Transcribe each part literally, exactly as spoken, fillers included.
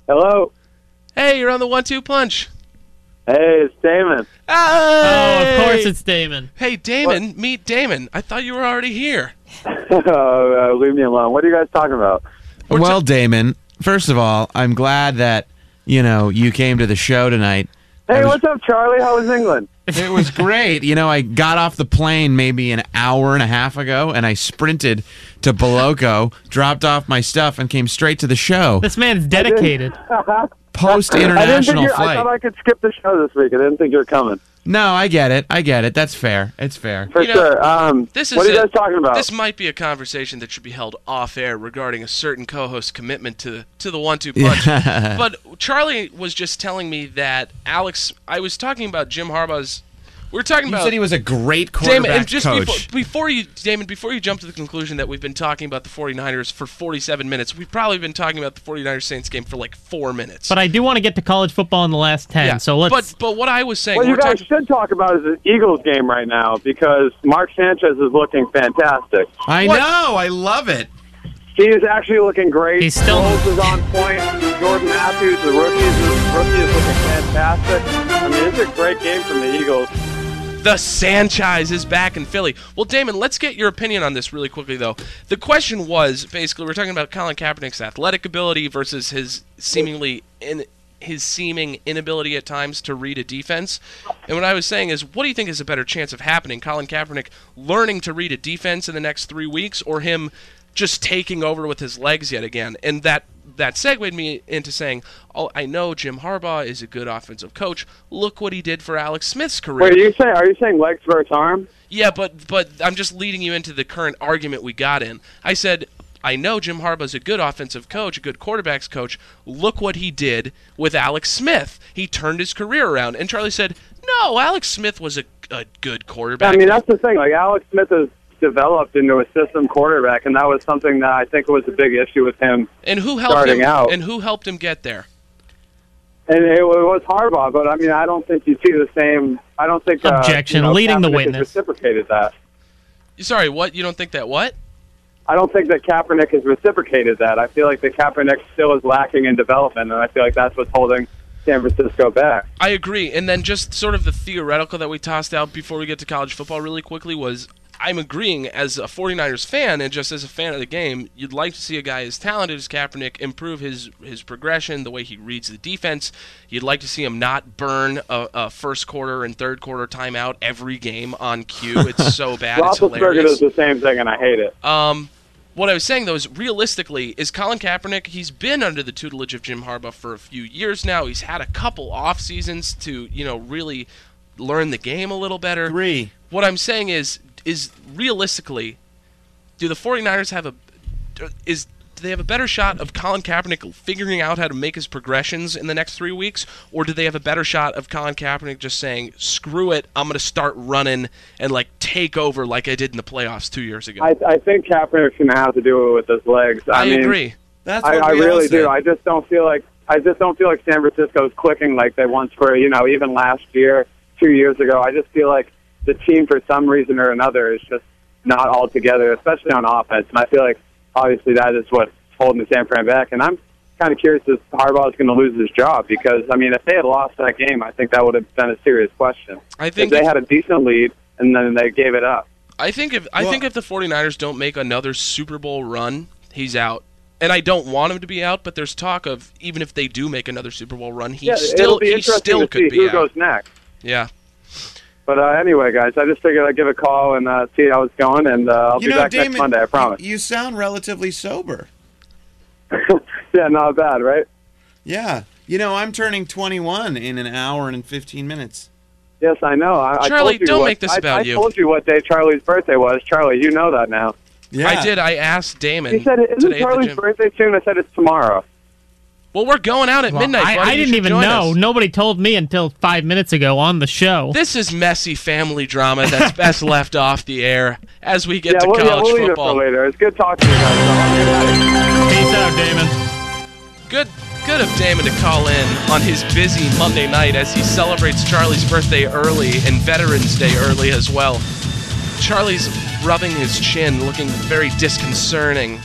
Hello. Hey, you're on the one two punch. Hey, it's Damon. Hey! Oh, of course it's Damon. Hey, Damon, what? Meet Damon. I thought you were already here. uh, leave me alone. What are you guys talking about? We're well, t- Damon, first of all, I'm glad that, you know, you came to the show tonight. Hey, was, what's up, Charlie? How was England? It was great. You know, I got off the plane maybe an hour and a half ago, and I sprinted to Boloko, dropped off my stuff, and came straight to the show. This man's dedicated. Post-international flight. I thought I could skip the show this week. I didn't think you were coming. No, I get it. I get it. That's fair. It's fair. For you know, sure. Um, this is what are you a, guys talking about? This might be a conversation that should be held off-air regarding a certain co-host's commitment to, to the one two punch. Yeah. But Charlie was just telling me that Alex... I was talking about Jim Harbaugh's... We were talking you about... said he was a great quarterback Damon, and just coach. Before, before you, Damon, before you jump to the conclusion that we've been talking about the 49ers for forty-seven minutes, we've probably been talking about the 49ers-Saints game for like four minutes. But I do want to get to college football in the last ten, yeah, so let's... But, but what I was saying... What you guys talking, should talk about is the Eagles game right now because Mark Sanchez is looking fantastic. I What? know. I love it. He is actually looking great. He's still- Rose is on point. Jordan Matthews, the rookie, is, rookie is looking fantastic. I mean, it's a great game from the Eagles. The Sanchez is back in Philly. Well, Damon, let's get your opinion on this really quickly, though. The question was, basically, we're talking about Colin Kaepernick's athletic ability versus his seemingly in, his seeming inability at times to read a defense. And what I was saying is, what do you think is a better chance of happening? Colin Kaepernick learning to read a defense in the next three weeks, or him just taking over with his legs yet again? And that that segued me into saying, oh, I know Jim Harbaugh is a good offensive coach. Look what he did for Alex Smith's career. Wait, are you saying, are you saying legs versus arm? Yeah, but but I'm just leading you into the current argument we got in. I said, I know Jim Harbaugh's a good offensive coach, a good quarterbacks coach. Look what he did with Alex Smith. He turned his career around. And Charlie said, no, Alex Smith was a, a good quarterback. I mean, that's the thing. Like, Alex Smith is developed into a system quarterback, and that was something that I think was a big issue with him. And who helped starting him? out. And who helped him get there? And it was Harbaugh, but I mean, I don't think you see the same. I don't think objection. Uh, you know, leading the Kaepernick has witness. reciprocated that. Sorry, what? You don't think that what? I don't think that Kaepernick has reciprocated that. I feel like the Kaepernick still is lacking in development, and I feel like that's what's holding San Francisco back. I agree. And then just sort of the theoretical that we tossed out before we get to college football really quickly was, I'm agreeing as a 49ers fan and just as a fan of the game, you'd like to see a guy as talented as Kaepernick improve his, his progression, the way he reads the defense. You'd like to see him not burn a, a first quarter and third quarter timeout every game on cue. It's so bad. It's Roethlisberger hilarious. does the same thing, and I hate it. Um, what I was saying, though, is realistically, is Colin Kaepernick, he's been under the tutelage of Jim Harbaugh for a few years now. He's had a couple off seasons to, you know, really learn the game a little better. Three. What I'm saying is, is realistically, do the 49ers have a is do they have a better shot of Colin Kaepernick figuring out how to make his progressions in the next three weeks, or do they have a better shot of Colin Kaepernick just saying, "Screw it, I'm going to start running and like take over like I did in the playoffs two years ago"? I, I think Kaepernick's going to have to do it with his legs. I, I mean, agree. That's I, what I we all really said. do. I just don't feel like I just don't feel like San Francisco's clicking like they once were. You know, even last year, two years ago. I just feel like the team, for some reason or another, is just not all together, especially on offense. And I feel like obviously that is what's holding the San Fran back. And I'm kind of curious if Harbaugh is going to lose his job because, I mean, if they had lost that game, I think that would have been a serious question. I think if they if- had a decent lead and then they gave it up. I think if I Well- think if the 49ers don't make another Super Bowl run, he's out. And I don't want him to be out, but there's talk of even if they do make another Super Bowl run, he yeah, still it'll be he interesting still to could see be who out. goes next. Yeah. But uh, anyway, guys, I just figured I'd give a call and uh, see how it's going, and uh, I'll You be know, back Damon, next Monday, I promise. You sound relatively sober. Yeah, not bad, right? Yeah. You know, I'm turning twenty-one in an hour and fifteen minutes. Yes, I know. I, I Charlie, told you don't what, make this I, about I you. I told you what day Charlie's birthday was. Charlie, you know that now. Yeah. I did. I asked Damon He said, isn't today at the Charlie's gym. birthday soon? I said it's tomorrow. Well, we're going out at Well, midnight, I, buddy. I You didn't should even join know. us. Nobody told me until five minutes ago on the show. This is messy family drama that's best left off the air as we get yeah, to we'll, yeah, college we'll leave it football. for later. It's good talking to you guys. Have a good night. Peace out, Damon. Good, good of Damon to call in on his busy Monday night as he celebrates Charlie's birthday early and Veterans Day early as well. Charlie's rubbing his chin, looking very disconcerting.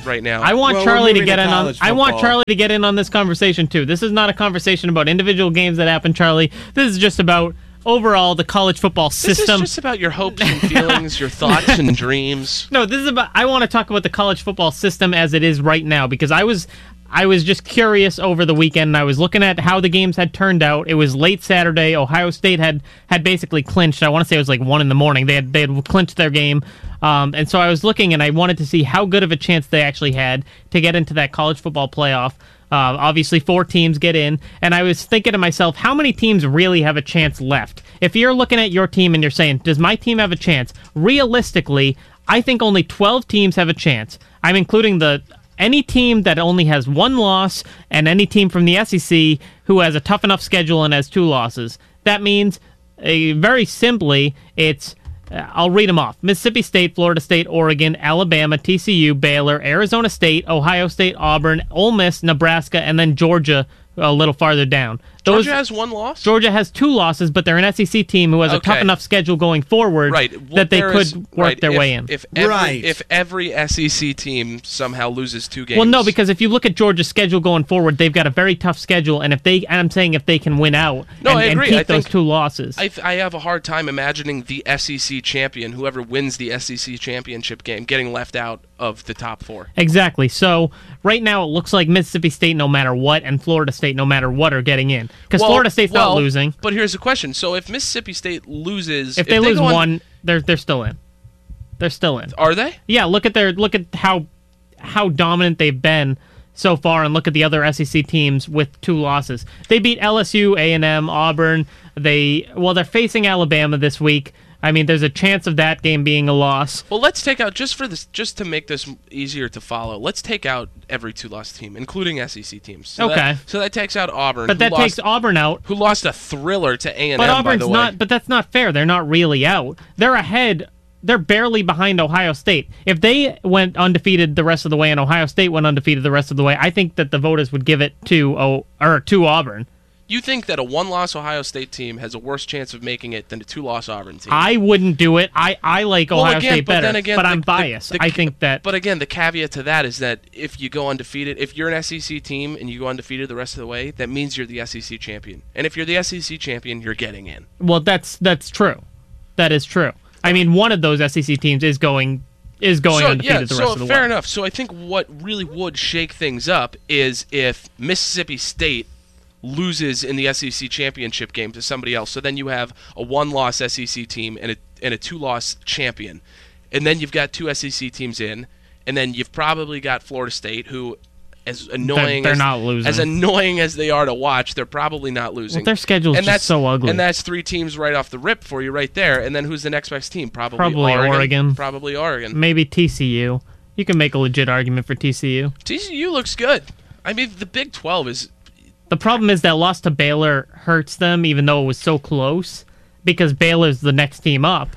right now. I want Well, Charlie we're to get moving in to on. college I want football. Charlie to get in on this conversation too. This is not a conversation about individual games that happen, Charlie. This is just about overall the college football this system. is just about your hopes and feelings, your thoughts and dreams. No, this is about. I want to talk about the college football system as it is right now because I was, I was just curious over the weekend. And I was looking at how the games had turned out. It was late Saturday. Ohio State had had basically clinched. I want to say it was like one in the morning. They had they had clinched their game, um, and so I was looking and I wanted to see how good of a chance they actually had to get into that college football playoff. Uh, obviously, four teams get in, and I was thinking to myself, how many teams really have a chance left? If you're looking at your team and you're saying, does my team have a chance? Realistically, I think only twelve teams have a chance. I'm including the any team that only has one loss and any team from the S E C who has a tough enough schedule and has two losses. That means, uh, very simply, it's Uh, I'll read them off. Mississippi State, Florida State, Oregon, Alabama, T C U, Baylor, Arizona State, Ohio State, Auburn, Ole Miss, Nebraska, and then Georgia a little farther down. Those, Georgia has one loss? Georgia has two losses, but they're an S E C team who has a Okay. tough enough schedule going forward Right. that they There could is- work right, their if- way in. If every, Right. if every S E C team somehow loses two games. Well, no, because if you look at Georgia's schedule going forward, they've got a very tough schedule, and if they, I'm saying if they can win out No, and, I and agree. keep I those think- two losses. I, th- I have a hard time imagining the S E C champion, whoever wins the S E C championship game, getting left out of the top four. Exactly. So right now it looks like Mississippi State, no matter what, and Florida State, no matter what, are getting in because Well- Florida State's well, not losing. But here's the question: so if Mississippi State loses, If they lose go on- one, they're they're still in. They're still in. are they? Yeah. Look at their look at how how dominant they've been so far, and look at the other S E C teams with two losses. They beat L S U, A and M, Auburn. They well, they're facing Alabama this week. I mean, there's a chance of that game being a loss. Well, let's take out just for this, just to make this easier to follow. Let's take out every two-loss team, including S E C teams. So Okay. That, so that takes out Auburn, But who that lost, takes Auburn out. who lost a thriller to A and M. But by Auburn's the way. not. But that's not fair. They're not really out. They're ahead. They're barely behind Ohio State. If they went undefeated the rest of the way and Ohio State went undefeated the rest of the way, I think that the voters would give it to oh, or to Auburn. You think that a one-loss Ohio State team has a worse chance of making it than a two-loss Auburn team? I wouldn't do it. I, I like Well, Ohio again, State but better, then again, but the- I'm the- biased. the- I think that. But again, the caveat to that is that if you go undefeated, if you're an S E C team and you go undefeated the rest of the way, that means you're the S E C champion. And if you're the S E C champion, you're getting in. Well, that's that's true. That is true. I mean, one of those S E C teams is going is going so, undefeated yeah, the so rest of the fair way. enough. So I think what really would shake things up is if Mississippi State loses in the S E C championship game to somebody else. So then you have a one-loss S E C team and a and a two-loss champion, and then you've got two S E C teams in, and then you've probably got Florida State, who, as annoying they're as, not losing. as annoying as they are to watch, they're probably not losing. Well, their schedule's and just that's, so ugly. And that's three teams right off the rip for you right there. And then who's the next best team? Probably, Probably Oregon. Oregon. Probably Oregon. Maybe T C U. You can make a legit argument for T C U. T C U looks good. I mean, the Big twelve is... The problem is that loss to Baylor hurts them, even though it was so close, because Baylor's the next team up.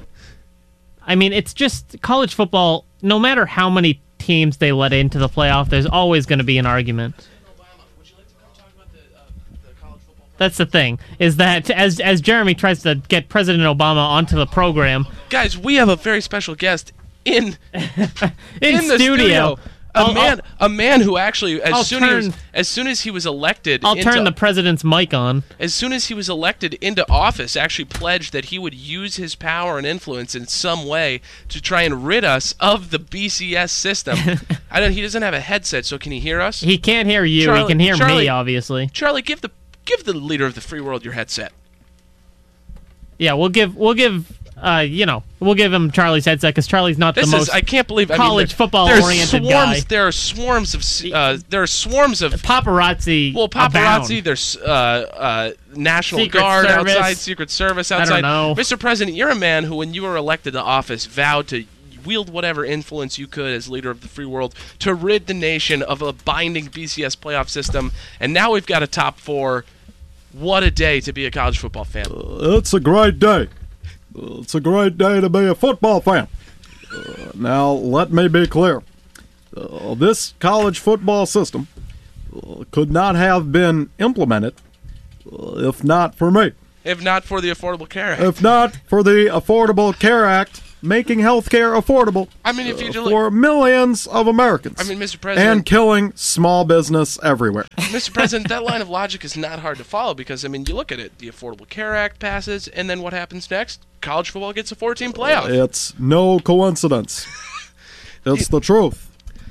I mean, it's just college football. No matter how many teams they let into the playoff, there's always going to be an argument. That's the thing, is that as as Jeremy tries to get President Obama onto the program, Guys, we have a very special guest in in, in the studio. A I'll- man, a man who actually, as I'll soon as turn- as soon as he was elected, I'll into, turn the president's mic on. as soon as he was elected into office, actually pledged that he would use his power and influence in some way to try and rid us of the B C S system. I don't. He doesn't have a headset, so can he hear us? He can't hear you. Charlie- he can hear me, Charlie- obviously. Charlie, give the give the leader of the free world your headset. Yeah, we'll give we'll give uh you know we'll give him Charlie's headset because Charlie's not This the is most I can't believe I college mean, there- football there's oriented swarms, guy. There are swarms of uh, there are swarms of paparazzi. well paparazzi. abound. There's uh, uh, National Secret Guard Service. outside, Secret Service I don't outside. know. Mister President, you're a man who, when you were elected to office, vowed to wield whatever influence you could as leader of the free world to rid the nation of a binding B C S playoff system. And now we've got a top four. What a day to be a college football fan. It's a great day. It's a great day to be a football fan. Uh, now, let me be clear. Uh, this college football system uh, could not have been implemented uh, if not for me. If not for the Affordable Care Act. If not for the Affordable Care Act making healthcare affordable I mean, if you do for millions of Americans. I mean, Mister President, and killing small business everywhere. Mister President, that line of logic is not hard to follow because, I mean, you look at it. The Affordable Care Act passes, and then what happens next? College football gets a four-team playoff. It's no coincidence. It's the truth.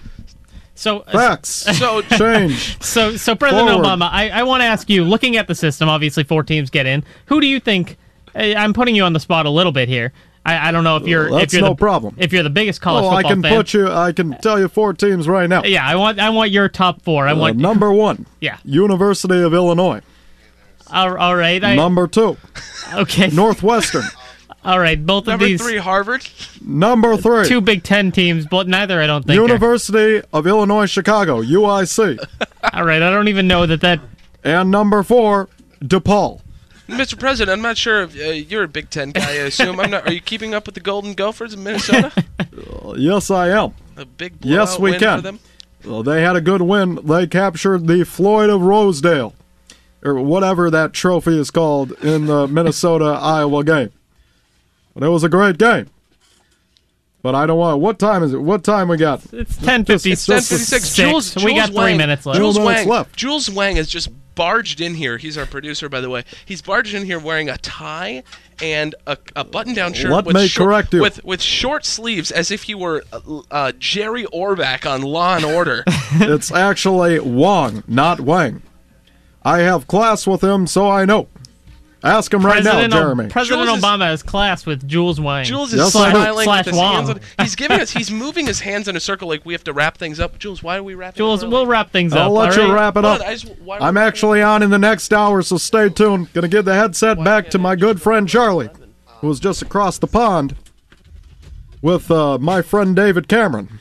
So Facts. So Change. So, so President Forward. Obama, I, I want to ask you, looking at the system, obviously four teams get in. Who do you think? I- I'm putting you on the spot a little bit here. I, I don't know if you're That's if you're no the, problem. if you're the biggest college Oh, I football can fan. put you. I can tell you four teams right now. Yeah, I want I want your top four. I Uh, want number one. Yeah. University of Illinois. All, all right. I, Number two. okay. Northwestern. All right. Both of number these three, Harvard. Number three. two Big Ten teams, but neither I don't think. are- University of Illinois Chicago. U I C. All right. I don't even know that that. And number four. DePaul. Mister President, I'm not sure if uh, you're a Big Ten guy, I assume. I'm not. Are you keeping up with the Golden Gophers in Minnesota? Uh, yes, I am. A big blowout Yes, we win can. for them? Well, they had a good win. They captured the Floyd of Rosedale, or whatever that trophy is called, in the Minnesota-Iowa game. But it was a great game. But I don't want. What time is it? What time we got? It's ten fifty. It's ten fifty-six. Jules, we got Jules three Wang, minutes left. Jules Two minutes Wang, left. Jules Wang has just barged in here. He's our producer, by the way. He's barged in here wearing a tie and a, a button-down shirt Let with, me short, correct you. with with short sleeves, as if he were uh, uh, Jerry Orbach on Law and Order. It's actually Wong, not Wang. I have class with him, so I know. Ask him right President, now, O- Jeremy. President Jules is- Obama has class with Jules Wang. Jules is Yes, I do. smiling Slash with his Wong. hands on. He's giving us. He's moving his hands in a circle like we have to wrap things up. Jules, why are we wrapping? Jules, up we'll wrap things up. I'll let all you right? wrap it Hold up. on, I just- why are I'm we- actually on in the next hour, so stay tuned. Gonna give the headset back to my good friend Charlie, who was just across the pond with uh, my friend David Cameron.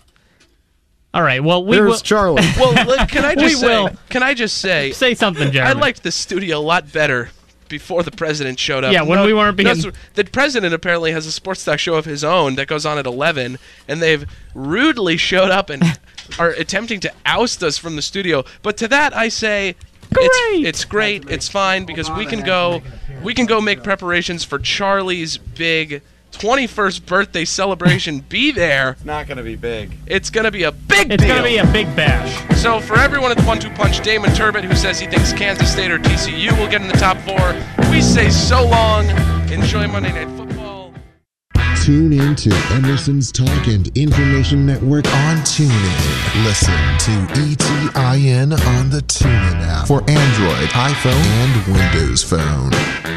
All right. Well, we Here's will Charlie. Well, look, can I We just say? will. Can I just say? say something, I Jeremy. liked the studio a lot better before the president showed up. Yeah, when we weren't being- no, the president apparently has a sports talk show of his own that goes on at eleven, and they've rudely showed up and are attempting to oust us from the studio. But to that, I say, Great. it's it's great, it's fine because we can go, we can go make preparations for Charlie's big twenty-first birthday celebration. Be there. It's not going to be big. It's gonna be a big It's deal. gonna be a big bash. So for everyone at the one two Punch, Damon Turbot, who says he thinks Kansas State or T C U will get in the top four, we say so long. Enjoy Monday Night Football. Tune in to Emerson's Talk and Information Network on TuneIn. Listen to E T I N on the TuneIn app for Android, iPhone, and Windows Phone.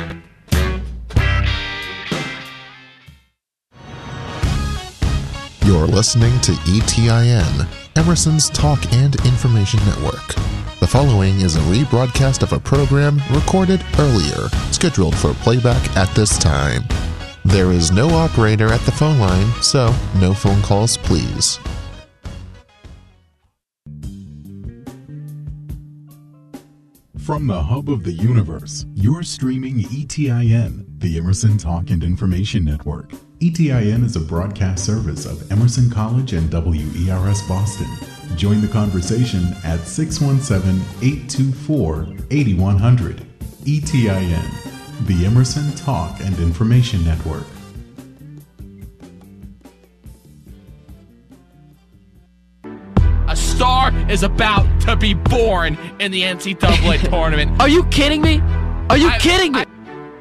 You're listening to E T I N, Emerson's Talk and Information Network. The following is a rebroadcast of a program recorded earlier, scheduled for playback at this time. There is no operator at the phone line, so no phone calls, please. From the hub of the universe, you're streaming E T I N, the Emerson Talk and Information Network. E T I N is a broadcast service of Emerson College and W E R S Boston. Join the conversation at six one seven, eight two four, eight one zero zero. E T I N, the Emerson Talk and Information Network. A star is about to be born in the N C double A tournament. Are you kidding me? Are you I- kidding me? I-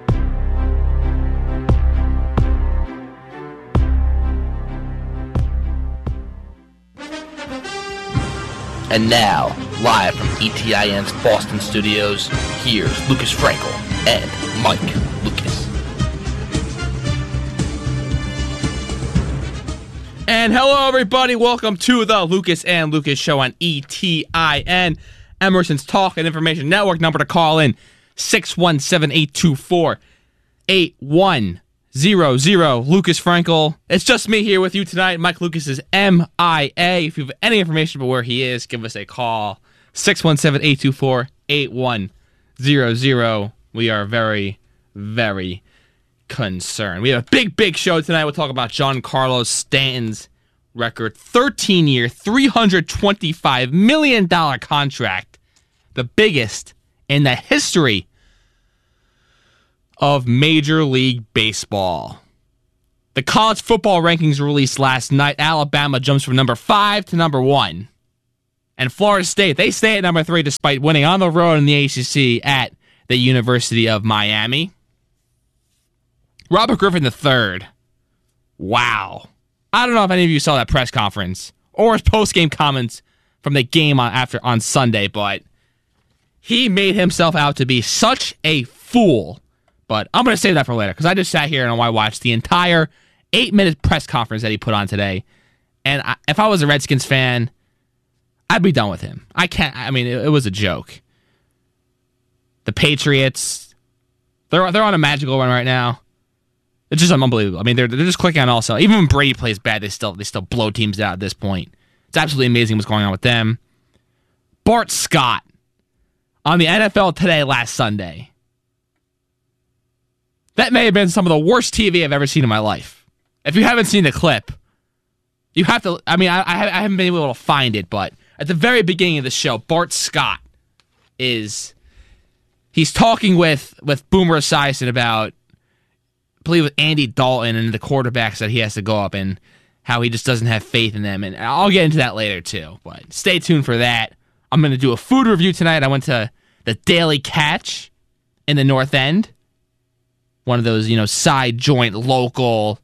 And now, live from E T I N's Boston studios, here's Lucas Frankel and Mike Lucas. And hello, everybody. Welcome to the Lucas and Lucas Show on E T I N, Emerson's Talk and Information Network. Number to call in, six one seven, eight two four, eight one zero zero. Lucas Frankel. It's just me here with you tonight. Mike Lucas is M I A. If you have any information about where he is, give us a call, six one seven, eight two four, eight one zero zero. We are very, very concerned. We have a big, big show tonight. We'll talk about Giancarlo Stanton's record thirteen-year, three hundred twenty-five million dollars contract, the biggest in the history of Major League Baseball. The college football rankings released last night. Alabama jumps from number five to number one. And Florida State, they stay at number three despite winning on the road in the A C C at the University of Miami. Robert Griffin the third. Wow. I don't know if any of you saw that press conference or his post-game comments from the game on after on Sunday, but he made himself out to be such a fool. But I'm going to save that for later because I just sat here and I watched the entire eight-minute press conference that he put on today. And I, if I was a Redskins fan, I'd be done with him. I can't. I mean, it, it was a joke. The Patriots, they're they're on a magical run right now. It's just unbelievable. I mean, they're they're just clicking on also. Even when Brady plays bad, they still they still blow teams out at this point. It's absolutely amazing what's going on with them. Bart Scott on the N F L Today last Sunday. That may have been some of the worst T V I've ever seen in my life. If you haven't seen the clip, you have to. I mean, I, I haven't been able to find it, but at the very beginning of the show, Bart Scott is he's talking with with Boomer Esiason about, I believe, with Andy Dalton and the quarterbacks that he has to go up and how he just doesn't have faith in them. And I'll get into that later too. But stay tuned for that. I'm going to do a food review tonight. I went to the Daily Catch in the North End. One of those, you know, side joint local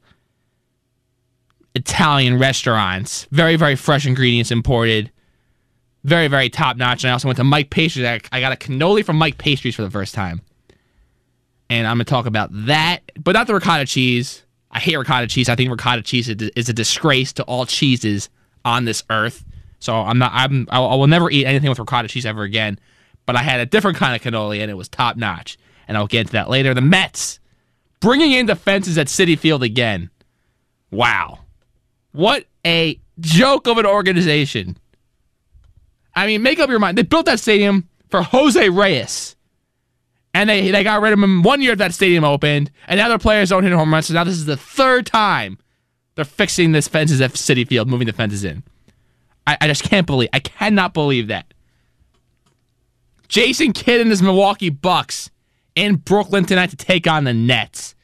Italian restaurants. Very, very fresh ingredients imported. Very, very top notch. And I also went to Mike Pastries. I, I got a cannoli from Mike Pastries for the first time. And I'm going to talk about that, but not the ricotta cheese. I hate ricotta cheese. I think ricotta cheese is a disgrace to all cheeses on this earth. So I'm not. I'm. I will never eat anything with ricotta cheese ever again. But I had a different kind of cannoli, and it was top notch. And I'll get into that later. The Mets bringing in the fences at Citi Field again. Wow, what a joke of an organization. I mean, make up your mind. They built that stadium for Jose Reyes. And they, they got rid of him one year that stadium opened, and now their players don't hit home runs, so now this is the third time they're fixing this fences at Citi Field, moving the fences in. I, I just can't believe, I cannot believe that. Jason Kidd and his Milwaukee Bucks in Brooklyn tonight to take on the Nets.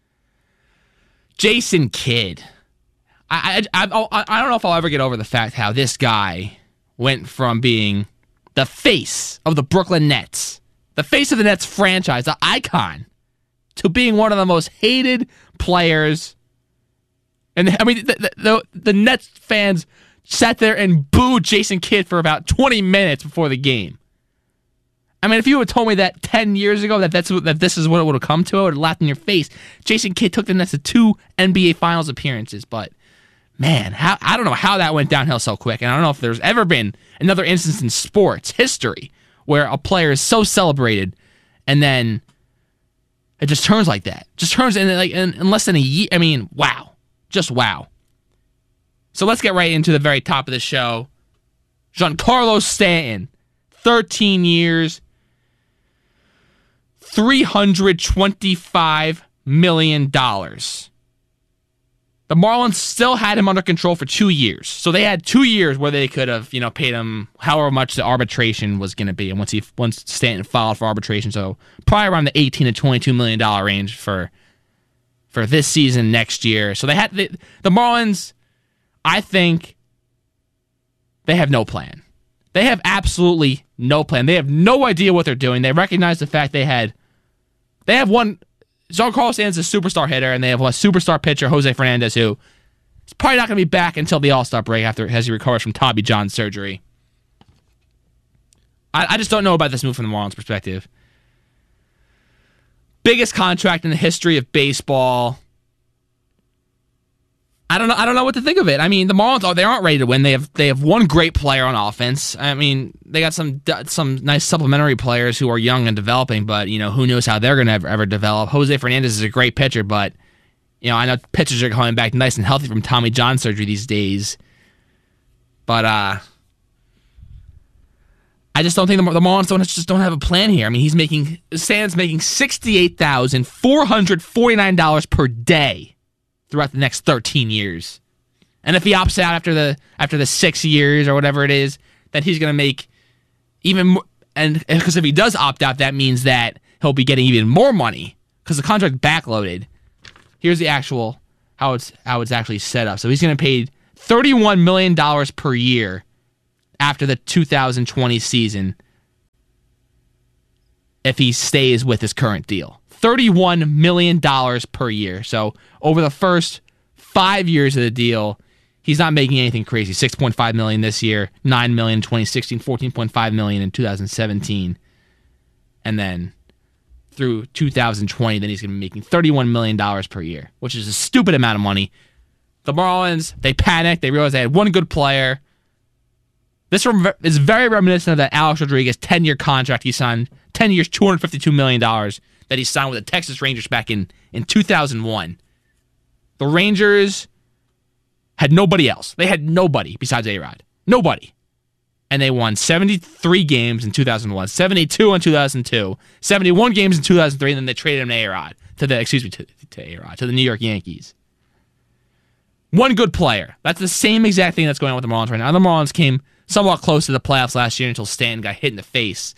Jason Kidd. I, I, I, I don't know if I'll ever get over the fact how this guy went from being the face of the Brooklyn Nets, the face of the Nets franchise, the icon, to being one of the most hated players. And I mean, the, the, the Nets fans sat there and booed Jason Kidd for about twenty minutes before the game. I mean, if you had told me that ten years ago that that's that this is what it would have come to, I would have laughed in your face. Jason Kidd took the Nets to two N B A Finals appearances, but man, how, I don't know how that went downhill so quick, and I don't know if there's ever been another instance in sports history where a player is so celebrated and then it just turns like that. Just turns in like in, in less than a year. I mean, wow. Just wow. So let's get right into the very top of the show. Giancarlo Stanton, thirteen years, three hundred twenty-five million dollars. The Marlins still had him under control for two years. So they had two years where they could have, you know, paid him however much the arbitration was going to be. And once he once Stanton filed for arbitration, so probably around the eighteen to twenty-two million dollars range for for this season, next year. So they had the, the Marlins, I think they have no plan. They have absolutely no plan. They have no idea what they're doing. They recognize the fact they had they have one Giancarlo Stanton's a superstar hitter, and they have a superstar pitcher, Jose Fernandez, who is probably not going to be back until the All-Star break after as he recovers from Tommy John surgery. I, I just don't know about this move from the Marlins' perspective. Biggest contract in the history of baseball. I don't know. I don't know what to think of it. I mean, the Marlins, oh, they aren't ready to win. They have they have one great player on offense. I mean, they got some some nice supplementary players who are young and developing, but you know, who knows how they're going to ever, ever develop. Jose Fernandez is a great pitcher, but you know, I know pitchers are coming back nice and healthy from Tommy John surgery these days. But uh, I just don't think the, the Marlins don't just don't have a plan here. I mean, he's making Stan's making sixty-eight thousand four hundred forty-nine dollars per day throughout the next thirteen years. And if he opts out after the after the six years or whatever it is, then he's going to make even more. And because if he does opt out, that means that he'll be getting even more money because the contract backloaded. Here's the actual how it's how it's actually set up. So he's going to pay thirty-one million dollars per year after the two thousand twenty season if he stays with his current deal. thirty-one million dollars per year. So over the first five years of the deal, he's not making anything crazy. six point five million dollars this year, nine million dollars in twenty sixteen, fourteen point five million dollars in two thousand seventeen. And then through two thousand twenty, then he's going to be making thirty-one million dollars per year, which is a stupid amount of money. The Marlins, they panicked. They realized they had one good player. This is very reminiscent of that Alex Rodriguez ten-year contract he signed, ten years, two hundred fifty-two million dollars that he signed with the Texas Rangers back in, in two thousand one. The Rangers had nobody else. They had nobody besides A-Rod. Nobody. And they won seventy-three games in two thousand one, seventy-two in two thousand two, seventy-one games in two thousand three, and then they traded him to A-Rod, to the, excuse me, to, to A-Rod, to the New York Yankees. One good player. That's the same exact thing that's going on with the Marlins right now. The Marlins came somewhat close to the playoffs last year until Stanton got hit in the face.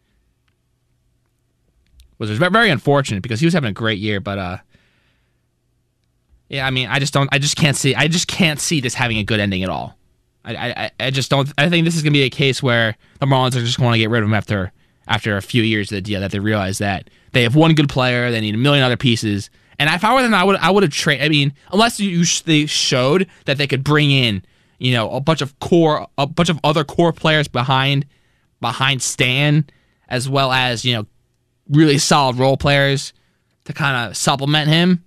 Which was very unfortunate because he was having a great year, but uh yeah, I mean, I just don't I just can't see I just can't see this having a good ending at all. I I, I just don't I think this is gonna be a case where the Marlins are just gonna get rid of him after after a few years of the deal, that they realize that they have one good player, they need a million other pieces. And if I were them, I would I would have traded. I mean, unless you, you they showed that they could bring in, you know, a bunch of core, a bunch of other core players behind, behind Stan, as well as, you know, really solid role players to kind of supplement him.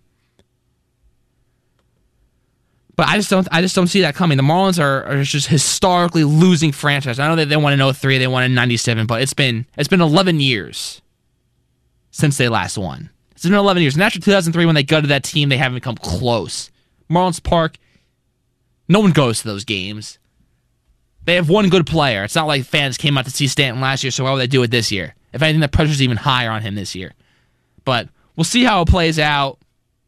But I just don't, I just don't see that coming. The Marlins are, are just historically losing franchise. I know that they won in oh three, they won in ninety-seven, but it's been it's been eleven years since they last won. It's been eleven years. And after two thousand three, when they gutted that team, they haven't come close. Marlins Park, no one goes to those games. They have one good player. It's not like fans came out to see Stanton last year, so why would they do it this year? If anything, the pressure's even higher on him this year. But we'll see how it plays out.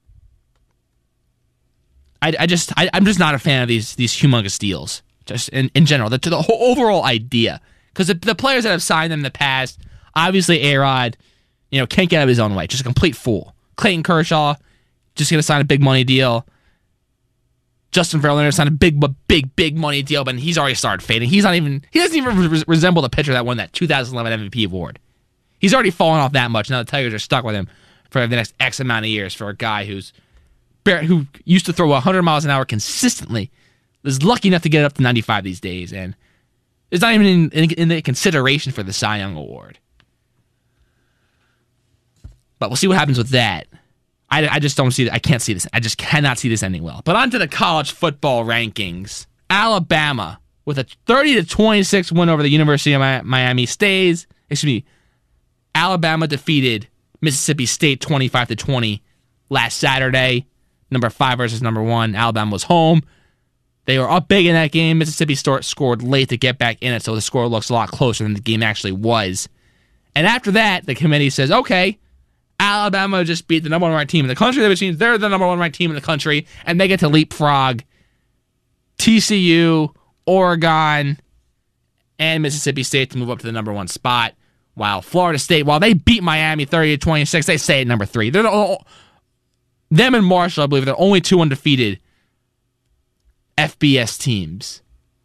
I, I just, I, I'm just not a fan of these these humongous deals, just in, in general, the, to the whole overall idea. Because the, the players that have signed them in the past, obviously A-Rod, you know, can't get out of his own way. Just a complete fool. Clayton Kershaw, just going to sign a big money deal. Justin Verlander signed a big, big, big money deal, but he's already started fading. He's not even, he doesn't even re- resemble the pitcher that won that two thousand eleven M V P award. He's already fallen off that much. Now the Tigers are stuck with him for the next X amount of years for a guy who's who used to throw one hundred miles an hour consistently, is lucky enough to get it up to ninety-five these days, and is not even in, in, in the consideration for the Cy Young Award. But we'll see what happens with that. I, I just don't see that. I can't see this. I just cannot see this ending well. But on to the college football rankings. Alabama, with a thirty to twenty-six win over the University of Miami, stays. Excuse me. Alabama defeated Mississippi State twenty-five to twenty last Saturday. Number five versus number one. Alabama was home. They were up big in that game. Mississippi State scored late to get back in it, so the score looks a lot closer than the game actually was. And after that, the committee says, okay, Alabama just beat the number one ranked team in the country, which means they're the number one ranked team in the country, and they get to leapfrog T C U, Oregon, and Mississippi State to move up to the number one spot, while Florida State, while they beat Miami thirty to twenty-six, they stay at number three. They're the, them and Marshall, I believe, they're only two undefeated F B S teams.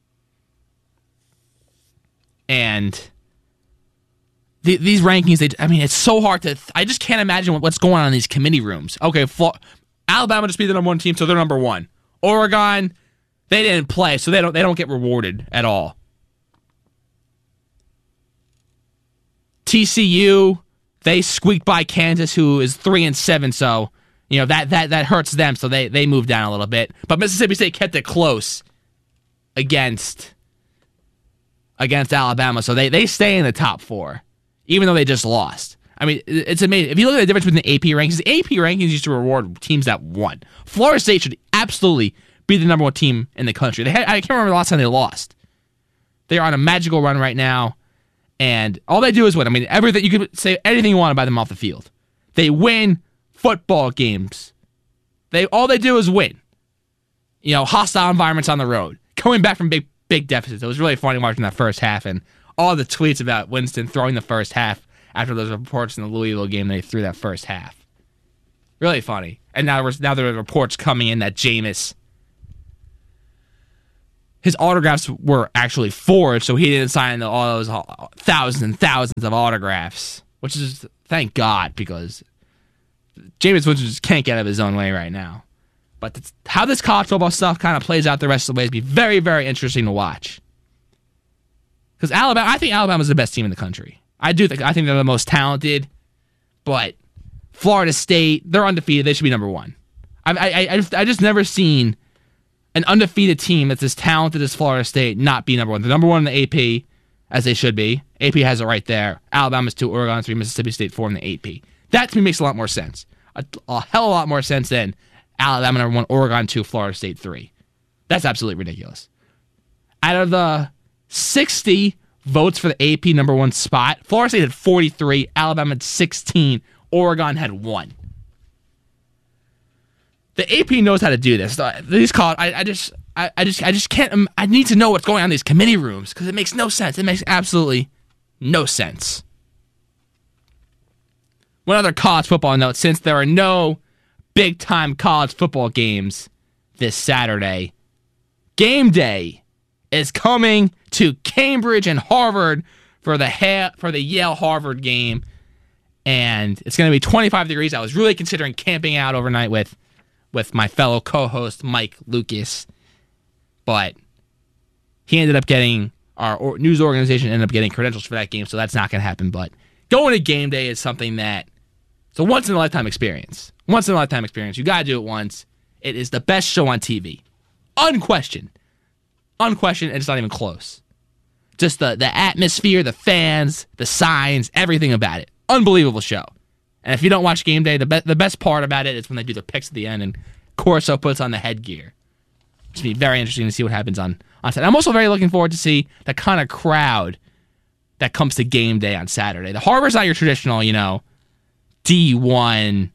And the, these rankings, they, I mean, it's so hard to, I just can't imagine what's going on in these committee rooms. Okay, Flo- Alabama just beat the number one team, so they're number one. Oregon, they didn't play, so they don't they don't get rewarded at all. T C U, they squeaked by Kansas, who is three and seven, so you know that that that hurts them, so they they moved down a little bit. But Mississippi State kept it close against against Alabama, so they they stay in the top four, even though they just lost. I mean, it's amazing. If you look at the difference between the A P rankings, the A P rankings used to reward teams that won. Florida State should absolutely be the number one team in the country. They had, I can't remember the last time they lost. They are on a magical run right now, and all they do is win. I mean, everything you could say anything you want about them off the field. They win football games. They all they do is win. You know, hostile environments on the road, coming back from big big deficits. It was really funny watching that first half and all the tweets about Winston throwing the first half after those reports in the Louisville game. They threw that first half. Really funny. And now, now there are reports coming in that Jameis, his autographs were actually forged, so he didn't sign all those thousands and thousands of autographs, which is, thank God, because Jameis Winston just can't get out of his own way right now. But how this college football stuff kind of plays out the rest of the way is be very, very interesting to watch. Because Alabama, I think Alabama's the best team in the country. I do think I think they're the most talented, but Florida State, they're undefeated. They should be number one. I I I just, I just never seen an undefeated team that's as talented as Florida State not be number one. They're number one in the A P, as they should be. A P has it right there. Alabama's two, Oregon three, Mississippi State four in the A P. That to me makes a lot more sense. A, a hell of a lot more sense than Alabama number one, Oregon two, Florida State three. That's absolutely ridiculous. Out of the sixty votes for the A P number one spot, Florida State had forty-three, Alabama had sixteen, Oregon had one. The A P knows how to do this. These call I, I just I, I just I just can't I need to know what's going on in these committee rooms because it makes no sense. It makes absolutely no sense. One other college football note, since there are no big time college football games this Saturday, game day is coming to Cambridge and Harvard for the ha- for the Yale Harvard game, and it's going to be twenty-five degrees. I was really considering camping out overnight with with my fellow co-host Mike Lucas, but he ended up getting our or- news organization ended up getting credentials for that game, so that's not going to happen. But going to game day is something that it's a once in a lifetime experience. Once in a lifetime experience. You got to do it once. It is the best show on T V, unquestioned. Unquestioned, and it's not even close. Just the, the atmosphere, the fans, the signs, everything about it. Unbelievable show. And if you don't watch game day, the, be- the best part about it is when they do the picks at the end and Corso puts on the headgear. It's going to be very interesting to see what happens on, on Saturday. I'm also very looking forward to see the kind of crowd that comes to game day on Saturday. The Harvard's not your traditional, you know, D one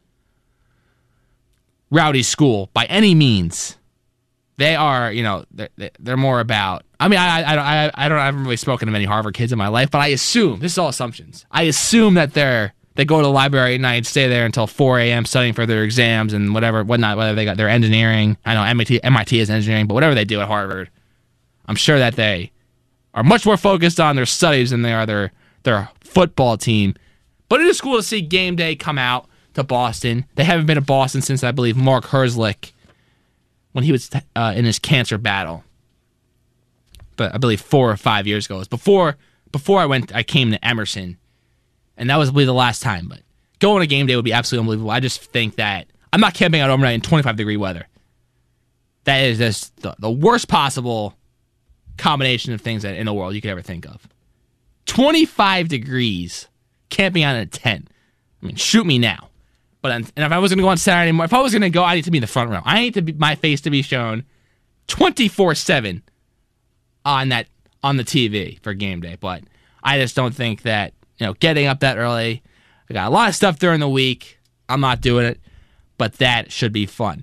rowdy school by any means. They are, you know, they're, they're more about. I mean, I, I, I, I don't, I haven't really spoken to many Harvard kids in my life, but I assume this is all assumptions. I assume that they're they go to the library at night, stay there until four a.m. studying for their exams and whatever, whatnot. Whether they got their engineering, I know M I T, M I T is engineering, but whatever they do at Harvard, I'm sure that they are much more focused on their studies than they are their their football team. But it is cool to see game day come out to Boston. They haven't been to Boston since I believe Mark Herzlich, when he was uh, in his cancer battle, but I believe four or five years ago. It was before before I went, I came to Emerson, and that was I believe the last time. But going to game day would be absolutely unbelievable. I just think that I'm not camping out overnight in twenty-five degree weather. That is just the, the worst possible combination of things that in the world you could ever think of. twenty-five degrees, camping out in a tent. I mean, shoot me now. But and if I was going to go on Saturday morning, if I was going to go, I need to be in the front row. I need to be my face to be shown twenty-four seven on that on the T V for game day. But I just don't think that, you know, getting up that early. I got a lot of stuff during the week. I'm not doing it, but that should be fun.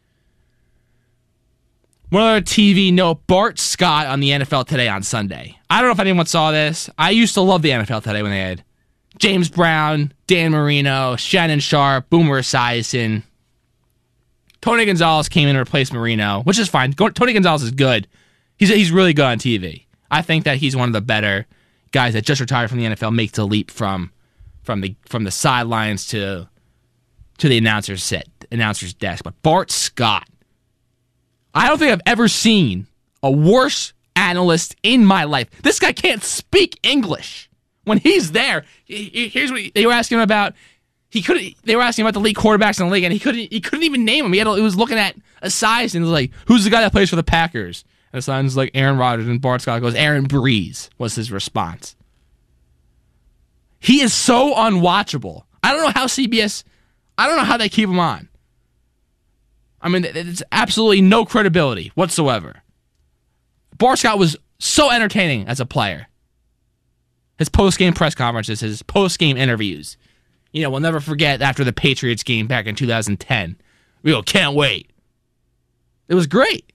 One other T V note: Bart Scott on the N F L Today on Sunday. I don't know if anyone saw this. I used to love the N F L Today when they had James Brown, Dan Marino, Shannon Sharp, Boomer Esiason. Tony Gonzalez came in to replace Marino, which is fine. Tony Gonzalez is good. He's he's really good on T V. I think that he's one of the better guys that just retired from the N F L, makes the leap from from the from the sidelines to to the announcer's set, announcer's desk. But Bart Scott, I don't think I've ever seen a worse analyst in my life. This guy can't speak English. When he's there, here's what he, they were asking him about. He couldn't. They were asking about the league quarterbacks in the league, and he couldn't. He couldn't even name them. He had. He was looking at a size and was like, "Who's the guy that plays for the Packers?" And the sign's like Aaron Rodgers, and Bart Scott goes, "Aaron Breeze," was his response. He is so unwatchable. I don't know how C B S. I don't know how they keep him on. I mean, it's absolutely no credibility whatsoever. Bart Scott was so entertaining as a player. His post-game press conferences, his post-game interviews. You know, we'll never forget after the Patriots game back in two thousand ten. We go, can't wait. It was great.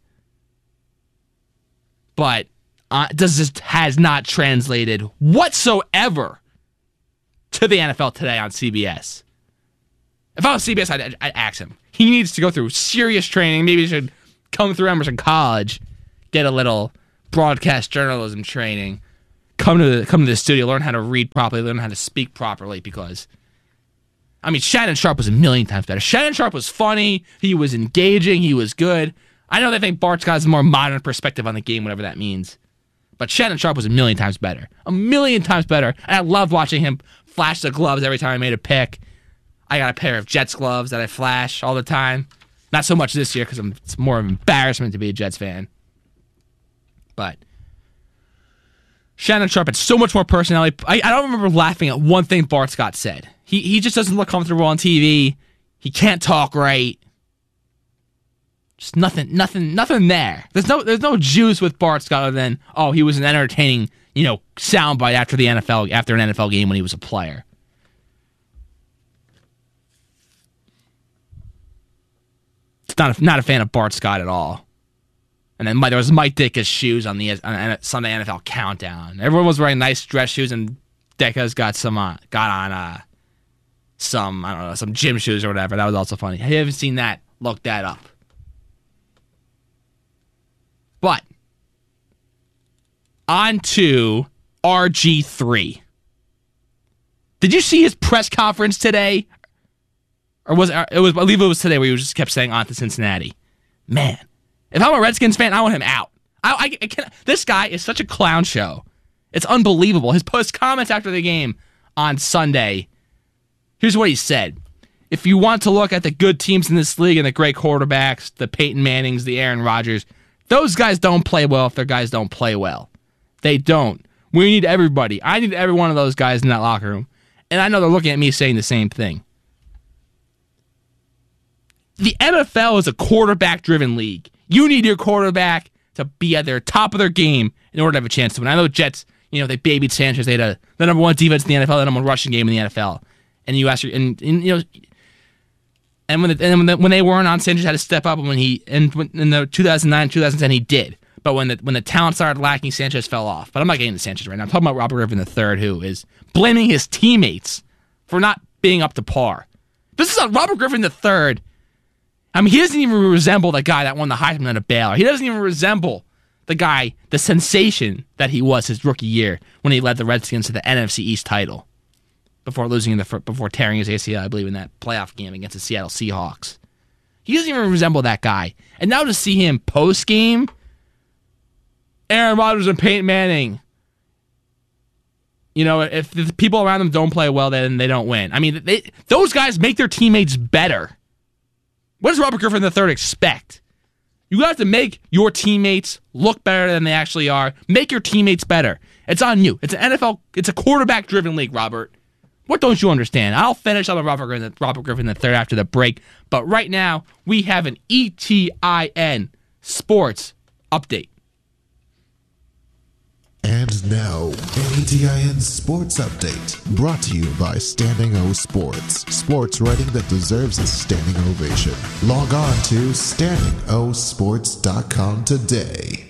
But uh, does this has not translated whatsoever to the N F L Today on C B S. If I was C B S, I'd, I'd, I'd ask him. He needs to go through serious training. Maybe he should come through Emerson College, get a little broadcast journalism training, come to the, come to the studio, learn how to read properly, learn how to speak properly, because, I mean, Shannon Sharpe was a million times better. Shannon Sharpe was funny. He was engaging. He was good. I know they think Bart Scott has a more modern perspective on the game, whatever that means. But Shannon Sharpe was a million times better. A million times better. And I loved watching him flash the gloves every time I made a pick. I got a pair of Jets gloves that I flash all the time. Not so much this year because it's more of an embarrassment to be a Jets fan. But Shannon Sharpe had so much more personality. I, I don't remember laughing at one thing Bart Scott said. He he just doesn't look comfortable on T V. He can't talk right. Just nothing, nothing, nothing there. There's no, there's no juice with Bart Scott other than, oh, he was an entertaining, you know, soundbite after the N F L, after an N F L game when he was a player. Not a, not a fan of Bart Scott at all. And then there was Mike Ditka's shoes on the on Sunday N F L Countdown. Everyone was wearing nice dress shoes, and Ditka's got some uh, got on uh, some I don't know some gym shoes or whatever. That was also funny. If you haven't seen that, look that up. But on to R G three. Did you see his press conference today? Or was it, it was, I believe it was today where he just kept saying on to Cincinnati. Man, if I'm a Redskins fan, I want him out. I, I, I can't, this guy is such a clown show. It's unbelievable. His post comments after the game on Sunday. Here's what he said. If you want to look at the good teams in this league and the great quarterbacks, the Peyton Mannings, the Aaron Rodgers, those guys don't play well if their guys don't play well. They don't. We need everybody. I need every one of those guys in that locker room. And I know they're looking at me saying the same thing. The N F L is a quarterback-driven league. You need your quarterback to be at their top of their game in order to have a chance to win. I know Jets, you know, they babied Sanchez. They had a, the number one defense in the N F L, the number one rushing game in the N F L. And you ask, and, and you know, and when the, and when, the, when they weren't on, Sanchez had to step up. And when he, and when, in the two thousand nine, two thousand ten, he did. But when the when the talent started lacking, Sanchez fell off. But I'm not getting into Sanchez right now. I'm talking about Robert Griffin the third, who is blaming his teammates for not being up to par. This is on Robert Griffin the third. I mean, he doesn't even resemble the guy that won the Heisman at a Baylor. He doesn't even resemble the guy, the sensation that he was his rookie year when he led the Redskins to the N F C East title before losing in the before tearing his A C L, I believe, in that playoff game against the Seattle Seahawks. He doesn't even resemble that guy. And now to see him post game, Aaron Rodgers and Peyton Manning. You know, if the people around them don't play well, then they don't win. I mean, they, those guys make their teammates better. What does Robert Griffin the third expect? You have to make your teammates look better than they actually are. Make your teammates better. It's on you. It's an N F L. It's a quarterback-driven league, Robert. What don't you understand? I'll finish up with Robert Griffin, Robert Griffin the third after the break. But right now, we have an E T I N sports update. And now, an E T I N Sports Update, brought to you by Standing O Sports. Sports writing that deserves a standing ovation. Log on to standing o sports dot com today.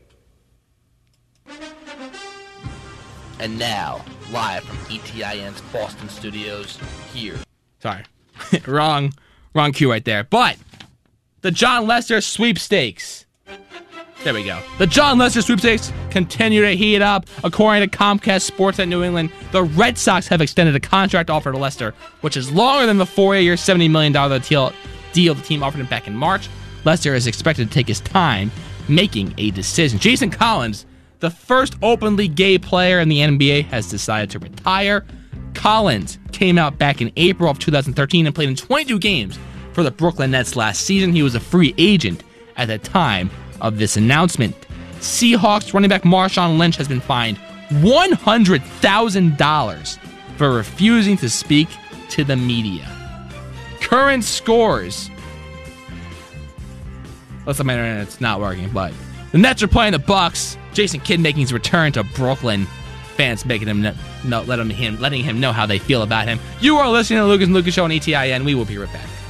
And now, live from E T I N's Boston studios, here. Sorry. wrong, wrong cue right there. But the John Lester sweepstakes. There we go. The John Lester sweepstakes continue to heat up. According to Comcast Sports at New England, the Red Sox have extended a contract offer to Lester, which is longer than the four-year, seventy million dollars deal, deal the team offered him back in March. Lester is expected to take his time making a decision. Jason Collins, the first openly gay player in the N B A, has decided to retire. Collins came out back in April of two thousand thirteen and played in twenty-two games for the Brooklyn Nets last season. He was a free agent at the time of this announcement. Seahawks running back Marshawn Lynch has been fined one hundred thousand dollars for refusing to speak to the media. Current scores. Looks like my internet's not working, but the Nets are playing the Bucks. Jason Kidd making his return to Brooklyn. Fans making him, no, let him, him letting him know how they feel about him. You are listening to the Lucas and Lucas Show on E T I N. We will be right back.